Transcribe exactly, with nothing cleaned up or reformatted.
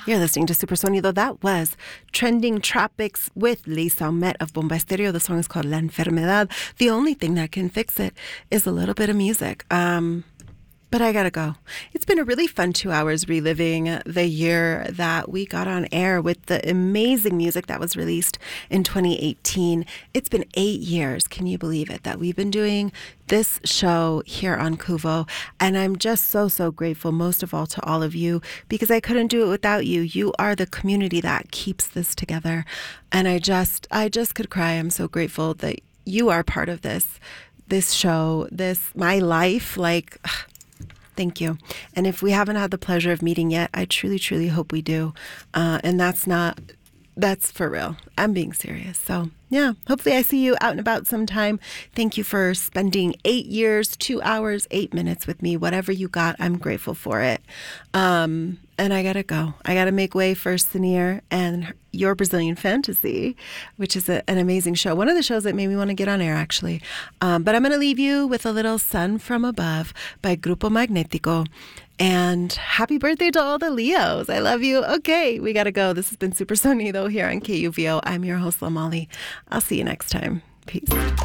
You're listening to Super Sonido. That was Trending Tropics with Lisa Aumet of Bomba Estéreo. The song is called La Enfermedad. The only thing that can fix it is a little bit of music. Um, but I gotta go. It's been a really fun two hours reliving the year that we got on air with the amazing music that was released in twenty eighteen. It's been eight years, can you believe it, that we've been doing this show here on Kuvo. And I'm just so, so grateful, most of all, to all of you, because I couldn't do it without you. You are the community that keeps this together. And I just, I just could cry. I'm so grateful that you are part of this, this show, this, my life. Like, thank you. And if we haven't had the pleasure of meeting yet, I truly, truly hope we do. Uh, and that's not, that's for real. I'm being serious. So yeah, hopefully I see you out and about sometime. Thank you for spending eight years, two hours, eight minutes with me. Whatever you got, I'm grateful for it. Um, and I gotta go. I gotta make way for Sinir and Your Brazilian Fantasy, which is a, an amazing show. One of the shows that made me want to get on air, actually. Um, but I'm gonna leave you with a little Sun from Above by Grupo Magnetico. And happy birthday to all the Leos. I love you. Okay, we gotta go. This has been Super Sonido here on K U V O. I'm your host, Lamali. I'll see you next time. Peace.